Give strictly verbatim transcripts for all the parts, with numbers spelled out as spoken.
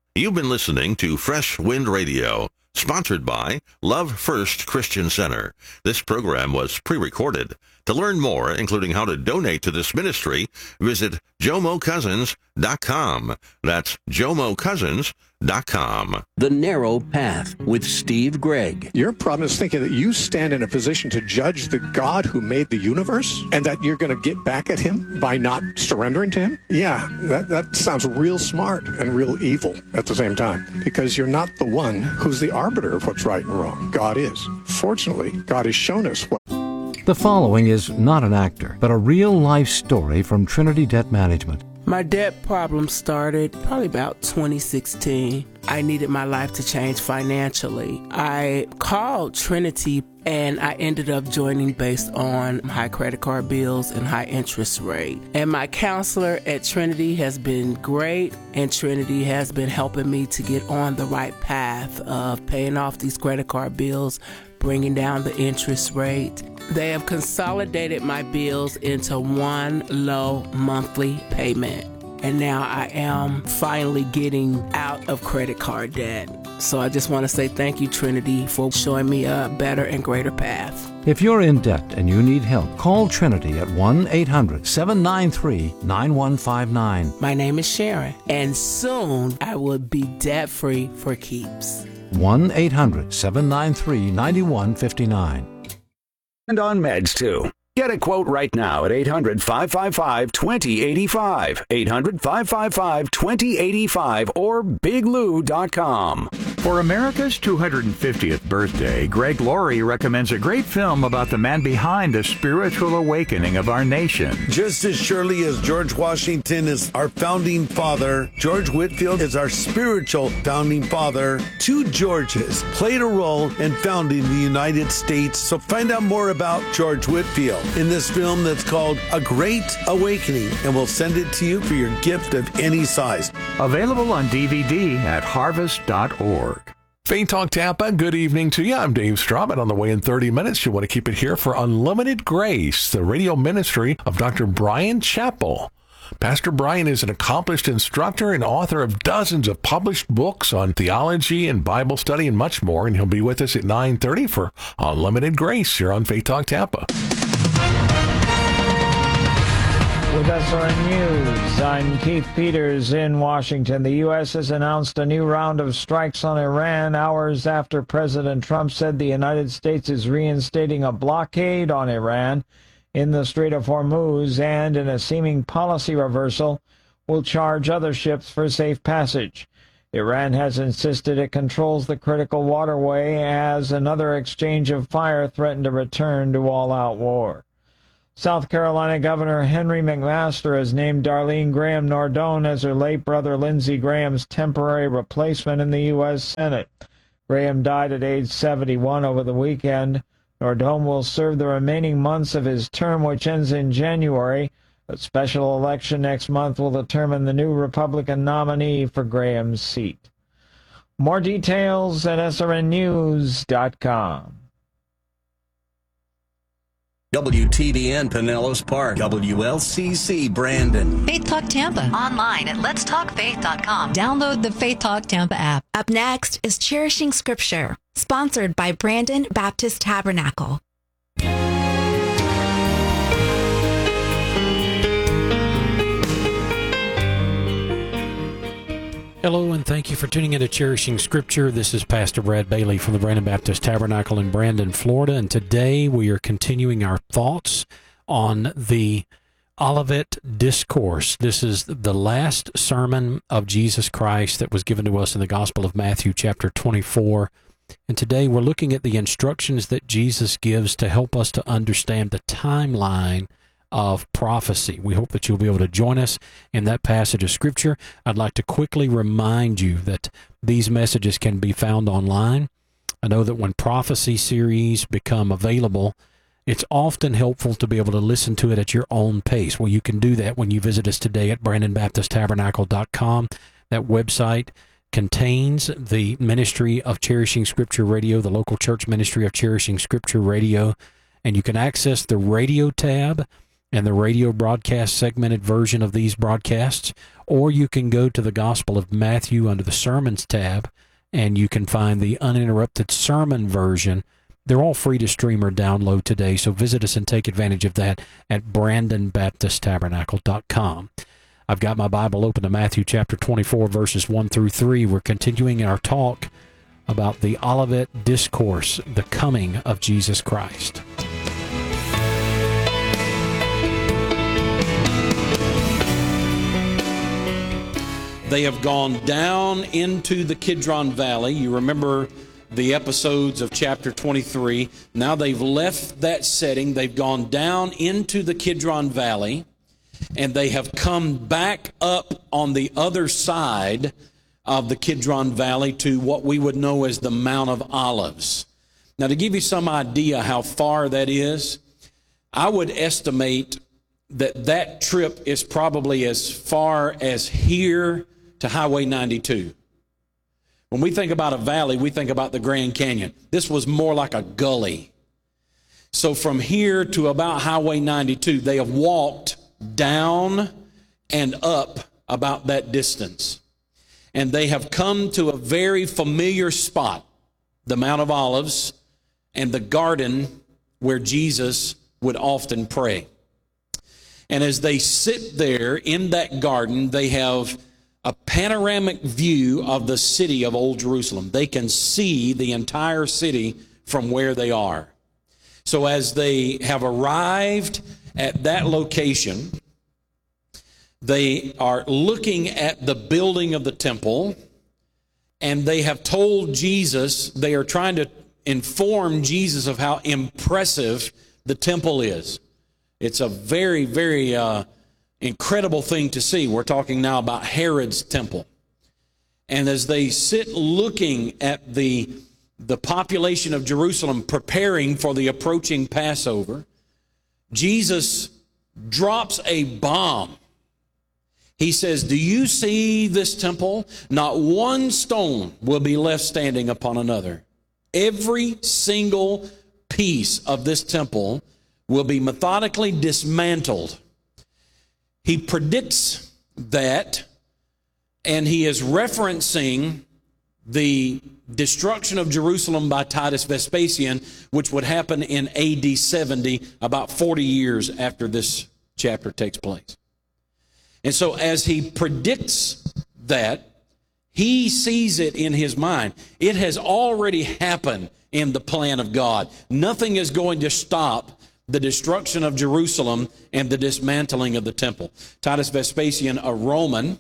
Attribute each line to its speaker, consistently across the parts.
Speaker 1: You've been listening to Fresh Wind Radio, sponsored by Love First Christian Center. This program was pre-recorded. To learn more, including how to donate to this ministry, visit jomo cousins dot com. That's jomo cousins dot com.
Speaker 2: The Narrow Path with Steve Gregg.
Speaker 3: Your problem is thinking that you stand in a position to judge the God who made the universe and that you're going to get back at him by not surrendering to him? Yeah, that, that sounds real smart and real evil at the same time, because you're not the one who's the arbiter of what's right and wrong. God is. Fortunately, God has shown us what.
Speaker 4: The following is not an actor, but a real-life story from Trinity Debt Management.
Speaker 5: My debt problem started probably about twenty sixteen. I needed my life to change financially. I called Trinity and I ended up joining based on high credit card bills and high interest rate. And my counselor at Trinity has been great, and Trinity has been helping me to get on the right path of paying off these credit card bills, bringing down the interest rate. They have consolidated my bills into one low monthly payment. And now I am finally getting out of credit card debt. So I just want to say thank you, Trinity, for showing me a better and greater path.
Speaker 4: If you're in debt and you need help, call Trinity at one eight hundred seven nine three nine one five nine.
Speaker 5: My name is Sharon, and soon I will be debt-free for keeps.
Speaker 4: one eight hundred seven nine three nine one five nine.
Speaker 6: And on meds, too. Get a quote right now at eight hundred five five five two zero eight five, eight hundred five five five two zero eight five, or big lou dot com.
Speaker 7: For America's two hundred fiftieth birthday, Greg Laurie recommends a great film about the man behind the spiritual awakening of our nation.
Speaker 8: Just as surely as George Washington is our founding father, George Whitefield is our spiritual founding father. Two Georges played a role in founding the United States. So find out more about George Whitefield in this film that's called A Great Awakening, and we'll send it to you for your gift of any size.
Speaker 7: Available on D V D at harvest dot org.
Speaker 9: Faith Talk Tampa, good evening to you. I'm Dave Straub, and on the way in thirty minutes, you want to keep it here for Unlimited Grace, the radio ministry of Doctor Bryan Chapell. Pastor Bryan is an accomplished instructor and author of dozens of published books on theology and Bible study and much more, and he'll be with us at nine thirty for Unlimited Grace here on Faith Talk Tampa.
Speaker 10: With S R N News, I'm Keith Peters in Washington. The U S has announced a new round of strikes on Iran hours after President Trump said the United States is reinstating a blockade on Iran in the Strait of Hormuz and, in a seeming policy reversal, will charge other ships for safe passage. Iran has insisted it controls the critical waterway as another exchange of fire threatened to return to all-out war. South Carolina Governor Henry McMaster has named Darlene Graham Nardone as her late brother Lindsey Graham's temporary replacement in the U S Senate. Graham died at age seventy-one over the weekend. Nardone will serve the remaining months of his term, which ends in January. A special election next month will determine the new Republican nominee for Graham's seat. More details at S R N news dot com.
Speaker 2: W T B N Pinellas Park, W L C C Brandon.
Speaker 11: Faith Talk Tampa. Online at lets talk faith dot com. Download the Faith Talk Tampa app.
Speaker 12: Up next is Cherishing Scripture, sponsored by Brandon Baptist Tabernacle.
Speaker 13: Hello, and thank you for tuning in to Cherishing Scripture. This is Pastor Brad Bailey from the Brandon Baptist Tabernacle in Brandon, Florida, and today we are continuing our thoughts on the Olivet Discourse. This is the last sermon of Jesus Christ that was given to us in the Gospel of Matthew, chapter twenty-four, and today we're looking at the instructions that Jesus gives to help us to understand the timeline of prophecy. We hope that you'll be able to join us in that passage of Scripture. I'd like to quickly remind you that these messages can be found online. I know that when prophecy series become available, it's often helpful to be able to listen to it at your own pace. Well, you can do that when you visit us today at brandon baptist tabernacle dot com. That website contains the ministry of Cherishing Scripture Radio, the local church ministry of Cherishing Scripture Radio, and you can access the radio tab and the radio broadcast segmented version of these broadcasts, or you can go to the Gospel of Matthew under the Sermons tab, and you can find the uninterrupted sermon version. They're all free to stream or download today, so visit us and take advantage of that at brandon baptist tabernacle dot com. I've got my Bible open to Matthew chapter twenty-four, verses one through three. We're continuing our talk about the Olivet Discourse, the coming of Jesus Christ. They have gone down into the Kidron Valley. You remember the episodes of chapter twenty-three. Now they've left that setting. They've gone down into the Kidron Valley, and they have come back up on the other side of the Kidron Valley to what we would know as the Mount of Olives. Now, to give you some idea how far that is, I would estimate that that trip is probably as far as here to Highway ninety-two. When we think about a valley, we think about the Grand Canyon. This was more like a gully. So from here to about Highway ninety-two, they have walked down and up about that distance. And they have come to a very familiar spot, the Mount of Olives and the garden where Jesus would often pray. And as they sit there in that garden, they have a panoramic view of the city of Old Jerusalem. They can see the entire city from where they are. So as they have arrived at that location, they are looking at the building of the temple, and they have told Jesus, they are trying to inform Jesus of how impressive the temple is. It's a very, very uh, incredible thing to see. We're talking now about Herod's temple. And as they sit looking at the, the population of Jerusalem preparing for the approaching Passover, Jesus drops a bomb. He says, "Do you see this temple? Not one stone will be left standing upon another. Every single piece of this temple will be methodically dismantled." He predicts that, and he is referencing the destruction of Jerusalem by Titus Vespasian, which would happen in A D seventy, about forty years after this chapter takes place. And so as he predicts that, he sees it in his mind. It has already happened in the plan of God. Nothing is going to stop the destruction of Jerusalem and the dismantling of the temple. Titus Vespasian, a Roman,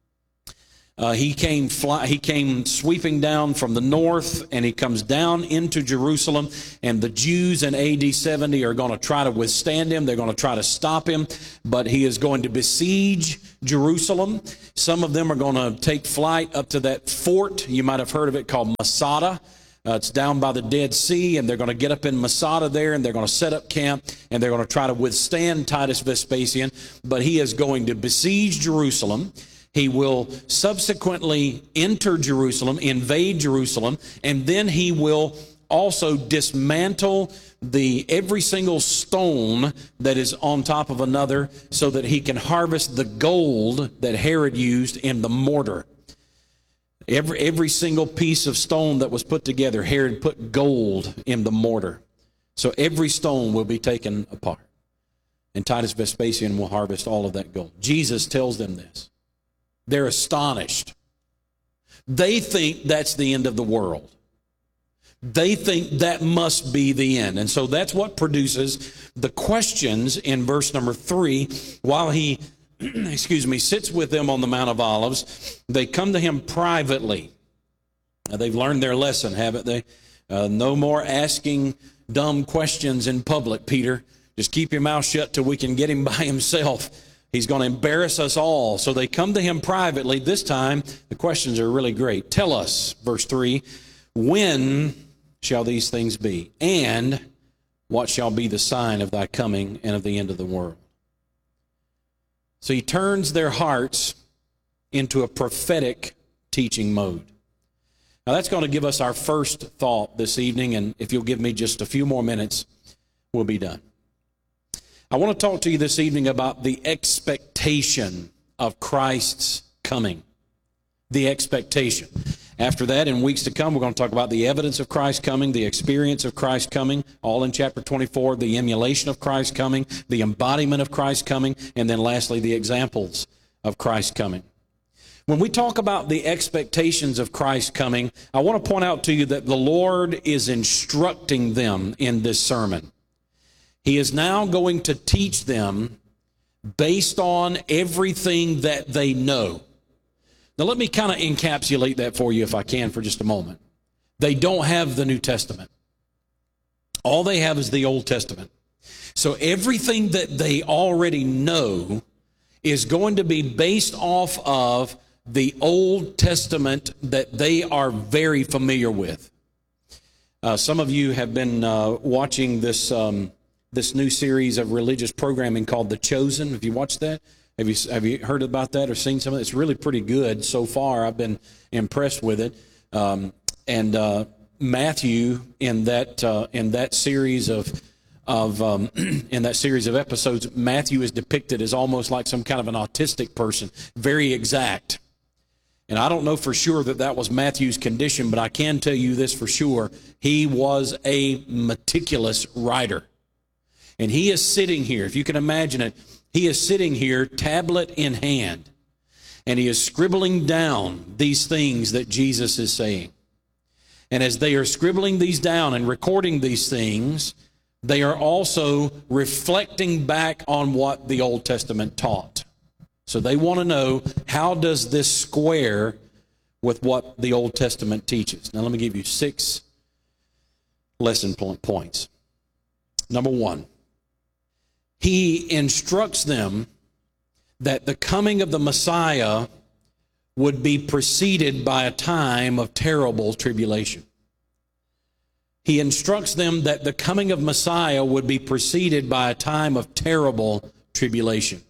Speaker 13: uh, he came fly, he came sweeping down from the north, and he comes down into Jerusalem, and the Jews in A D seventy are going to try to withstand him. They're going to try to stop him, but he is going to besiege Jerusalem. Some of them are going to take flight up to that fort. You might have heard of it, called Masada. Uh, it's down by the Dead Sea, and they're going to get up in Masada there, and they're going to set up camp, and they're going to try to withstand Titus Vespasian. But he is going to besiege Jerusalem. He will subsequently enter Jerusalem, invade Jerusalem, and then he will also dismantle the every single stone that is on top of another, so that he can harvest the gold that Herod used in the mortar. Every, every single piece of stone that was put together, Herod put gold in the mortar. So every stone will be taken apart. And Titus Vespasian will harvest all of that gold. Jesus tells them this. They're astonished. They think that's the end of the world. They think that must be the end. And so that's what produces the questions in verse number three. While he, excuse me, sits with them on the Mount of Olives, they come to him privately. Now, they've learned their lesson, haven't they? Uh, no more asking dumb questions in public, Peter. Just keep your mouth shut till we can get him by himself. He's going to embarrass us all. So they come to him privately. This time, the questions are really great. Tell us, verse three, when shall these things be? And what shall be the sign of thy coming and of the end of the world? So he turns their hearts into a prophetic teaching mode. Now that's going to give us our first thought this evening, and if you'll give me just a few more minutes, we'll be done. I want to talk to you this evening about the expectation of Christ's coming. The expectation. After that, in weeks to come, we're going to talk about the evidence of Christ's coming, the experience of Christ's coming, all in chapter twenty-four, the emulation of Christ's coming, the embodiment of Christ's coming, and then lastly, the examples of Christ's coming. When we talk about the expectations of Christ's coming, I want to point out to you that the Lord is instructing them in this sermon. He is now going to teach them based on everything that they know. Now, let me kind of encapsulate that for you, if I can, for just a moment. They don't have the New Testament. All they have is the Old Testament. So everything that they already know is going to be based off of the Old Testament that they are very familiar with. Uh, some of you have been uh, watching this um, this new series of religious programming called The Chosen. Have you watched that? Have you have you heard about that or seen some of it? It's really pretty good so far. I've been impressed with it. Um, and uh, Matthew in that uh, in that series of of um, in that series of episodes, Matthew is depicted as almost like some kind of an autistic person, very exact. And I don't know for sure that that was Matthew's condition, but I can tell you this for sure: he was a meticulous writer. And he is sitting here, if you can imagine it, he is sitting here, tablet in hand, and he is scribbling down these things that Jesus is saying. And as they are scribbling these down and recording these things, they are also reflecting back on what the Old Testament taught. So they want to know, how does this square with what the Old Testament teaches? Now let me give you six lesson points. Number one, he instructs them that the coming of the Messiah would be preceded by a time of terrible tribulation. He instructs them that the coming of Messiah would be preceded by a time of terrible tribulation.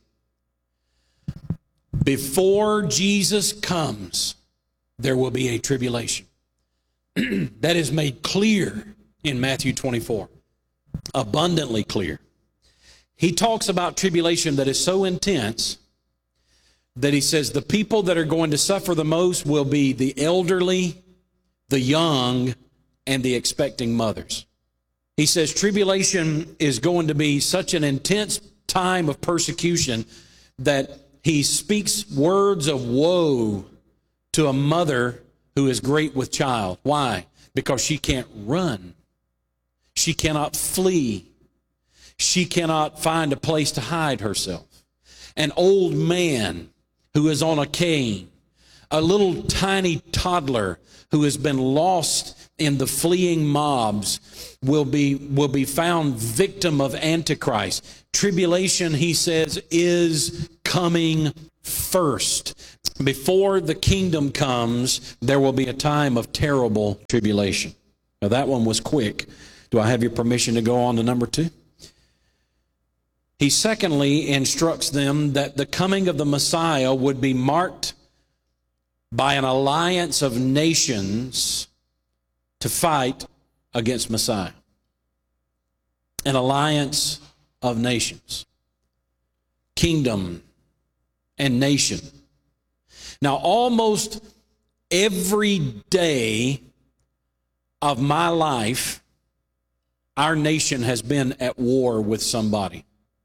Speaker 13: Before Jesus comes, there will be a tribulation. That is made clear in Matthew twenty-four, abundantly clear. He talks about tribulation that is so intense that he says the people that are going to suffer the most will be the elderly, the young, and the expecting mothers. He says tribulation is going to be such an intense time of persecution that he speaks words of woe to a mother who is great with child. Why? Because she can't run. She cannot flee. She cannot find a place to hide herself. An old man who is on a cane. A little tiny toddler who has been lost in the fleeing mobs will be, will be found victim of Antichrist. Tribulation, he says, is coming first. Before the kingdom comes, there will be a time of terrible tribulation. Now that one was quick. Do I have your permission to go on to number two? He secondly instructs them that the coming of the Messiah would be marked by an alliance of nations to fight against Messiah. An alliance of nations. Kingdom and nation. Now, almost every day of my life, our nation has been at war with somebody.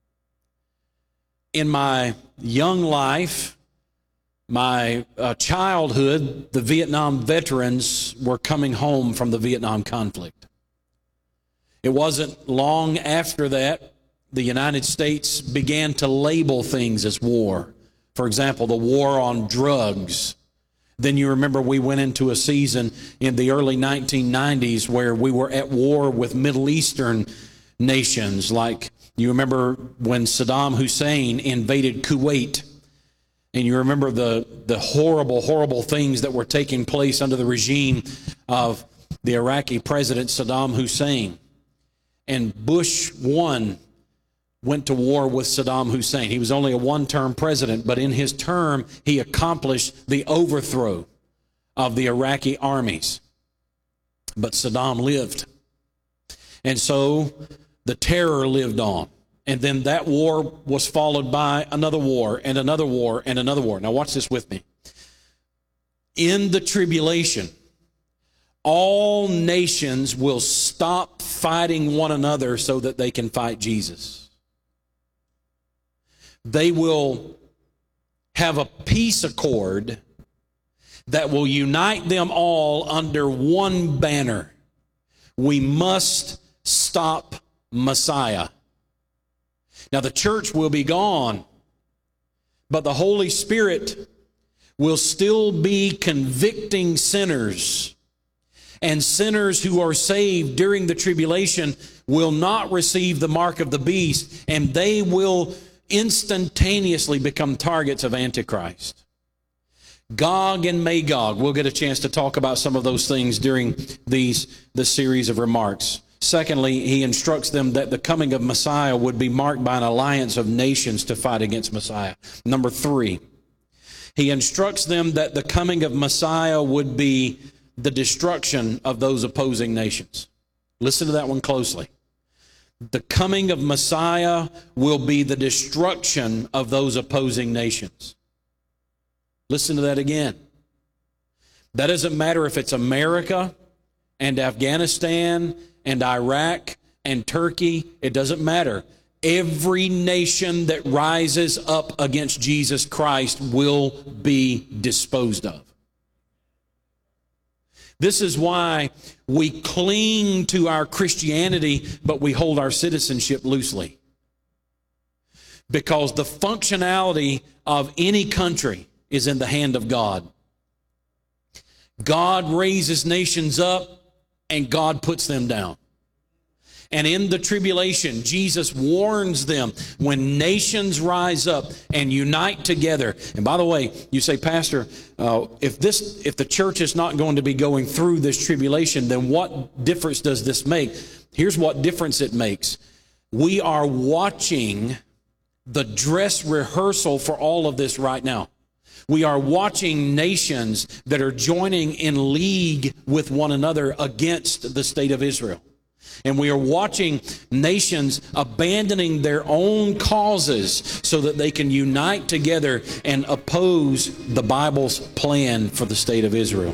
Speaker 13: In my young life, my uh, childhood, the Vietnam veterans were coming home from the Vietnam conflict. It wasn't long after that the United States began to label things as war. For example, the war on drugs. Then you remember we went into a season in the early nineteen nineties where we were at war with Middle Eastern nations. Like, you remember when Saddam Hussein invaded Kuwait, and you remember the, the horrible, horrible things that were taking place under the regime of the Iraqi president Saddam Hussein. And Bush one went to war with Saddam Hussein. He was only a one-term president, but in his term, he accomplished the overthrow of the Iraqi armies. But Saddam lived. And so the terror lived on. And then that war was followed by another war and another war and another war. Now watch this with me. In the tribulation, all nations will stop fighting one another so that they can fight Jesus. They will have a peace accord that will unite them all under one banner. We must stop Messiah. Now the church will be gone, but the Holy Spirit will still be convicting sinners. And sinners who are saved during the tribulation will not receive the mark of the beast, and they will instantaneously become targets of Antichrist. Gog and Magog, we'll get a chance to talk about some of those things during these this series of remarks. Secondly, he instructs them that the coming of Messiah would be marked by an alliance of nations to fight against Messiah. Number three, he instructs them that the coming of Messiah would be the destruction of those opposing nations. Listen to that one closely. The coming of Messiah will be the destruction of those opposing nations. Listen to that again. That doesn't matter if it's America and Afghanistan and Iraq and Turkey. It doesn't matter. Every nation that rises up against Jesus Christ will be disposed of. This is why we cling to our Christianity, but we hold our citizenship loosely. Because the functionality of any country is in the hand of God. God raises nations up and God puts them down. And in the tribulation, Jesus warns them when nations rise up and unite together. And by the way, you say, Pastor, uh, if this, if the church is not going to be going through this tribulation, then what difference does this make? Here's what difference it makes. We are watching the dress rehearsal for all of this right now. We are watching nations that are joining in league with one another against the state of Israel. And we are watching nations abandoning their own causes so that they can unite together and oppose the Bible's plan for the state of Israel.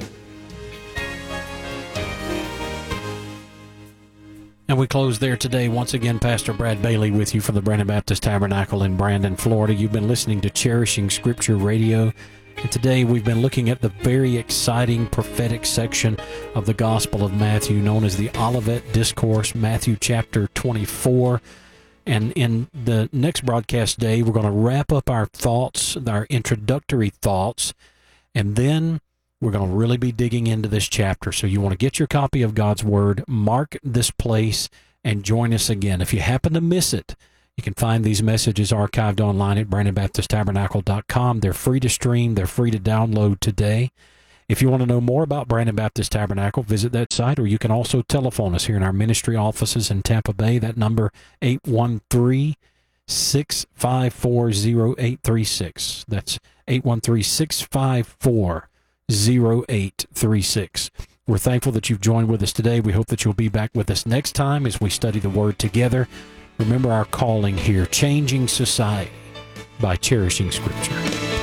Speaker 6: And we close there today. Once again, Pastor Brad Bailey with you from the Brandon Baptist Tabernacle in Brandon, Florida. You've been listening to Cherishing Scripture Radio. And today we've been looking at the very exciting prophetic section of the Gospel of Matthew, known as the Olivet Discourse, Matthew chapter twenty-four. And in the next broadcast day, we're going to wrap up our thoughts, our introductory thoughts, and then we're going to really be digging into this chapter. So you want to get your copy of God's Word, mark this place, and join us again. If you happen to miss it, you can find these messages archived online at brandon baptist tabernacle dot com. They're free to stream. They're free to download today. If you want to know more about Brandon Baptist Tabernacle, visit that site, or you can also telephone us here in our ministry offices in Tampa Bay. That number, eight one three, six five four, zero eight three six. That's eight one three, six five four, zero eight three six. We're thankful that you've joined with us today. We hope that you'll be back with us next time as we study the Word together. Remember our calling here, changing society by cherishing Scripture.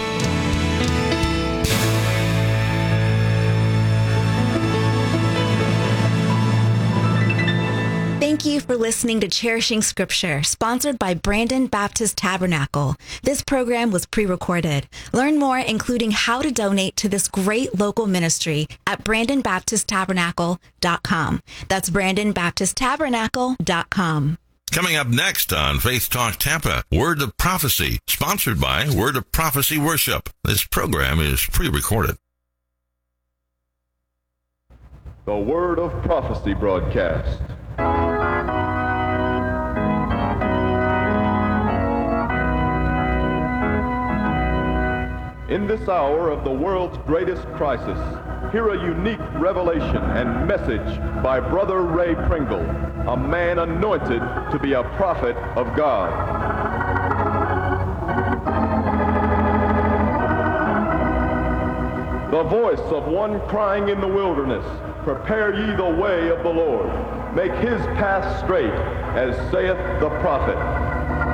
Speaker 12: Thank you for listening to Cherishing Scripture, sponsored by Brandon Baptist Tabernacle. This program was pre-recorded. Learn more, including how to donate to this great local ministry, at brandon baptist tabernacle dot com. That's brandon baptist tabernacle dot com.
Speaker 1: Coming up next on Faith Talk Tampa, Word of Prophecy, sponsored by Word of Prophecy Worship. This program is pre-recorded.
Speaker 14: The Word of Prophecy broadcast. In this hour of the world's greatest crisis, hear a unique revelation and message by Brother Ray Pringle, a man anointed to be a prophet of God. The voice of one crying in the wilderness, prepare ye the way of the Lord. Make his path straight, as saith the prophet.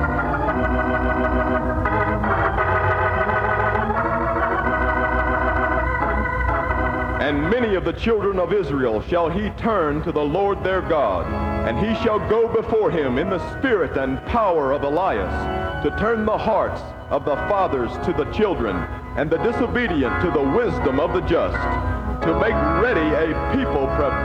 Speaker 14: And many of the children of Israel shall he turn to the Lord their God, and he shall go before him in the spirit and power of Elias, to turn the hearts of the fathers to the children, and the disobedient to the wisdom of the just, to make ready a people prepared